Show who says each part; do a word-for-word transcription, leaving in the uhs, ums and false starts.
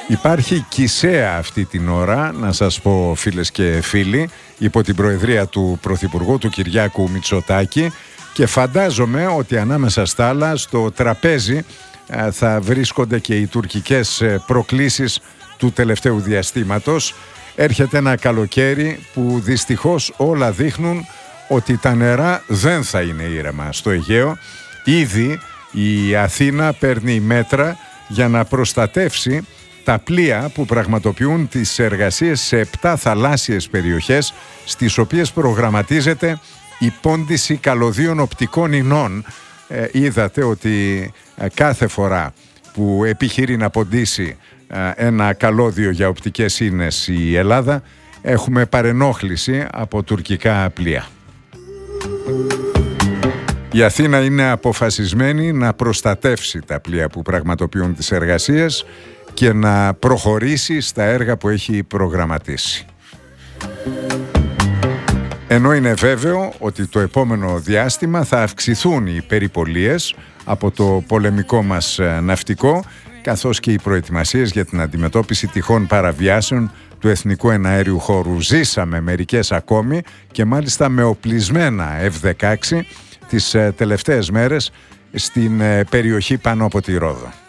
Speaker 1: Υπάρχει Κισέα αυτή την ώρα, να σας πω φίλες και φίλοι, υπό την προεδρία του Πρωθυπουργού του Κυριάκου Μητσοτάκη, και φαντάζομαι ότι ανάμεσα στα άλλα στο τραπέζι θα βρίσκονται και οι τουρκικές προκλήσεις του τελευταίου διαστήματος. Έρχεται ένα καλοκαίρι που δυστυχώς όλα δείχνουν ότι τα νερά δεν θα είναι ήρεμα στο Αιγαίο. Ήδη η Αθήνα παίρνει μέτρα για να προστατεύσει τα πλοία που πραγματοποιούν τις εργασίες σε επτά θαλάσσιες περιοχές, στις οποίες προγραμματίζεται η πόντιση καλωδίων οπτικών ινών. Ε, είδατε ότι ε, κάθε φορά που επιχειρεί να ποντίσει ε, ένα καλώδιο για οπτικές ίνες η Ελλάδα, έχουμε παρενόχληση από τουρκικά πλοία. Η Αθήνα είναι αποφασισμένη να προστατεύσει τα πλοία που πραγματοποιούν τις εργασίες και να προχωρήσει στα έργα που έχει προγραμματίσει. Ενώ είναι βέβαιο ότι το επόμενο διάστημα θα αυξηθούν οι περιπολίες από το πολεμικό μας ναυτικό, καθώς και οι προετοιμασίες για την αντιμετώπιση τυχόν παραβιάσεων του εθνικού εναέριου χώρου. Ζήσαμε μερικές ακόμη, και μάλιστα με οπλισμένα εφ δεκαέξι τις τελευταίες μέρες στην περιοχή πάνω από τη Ρόδο.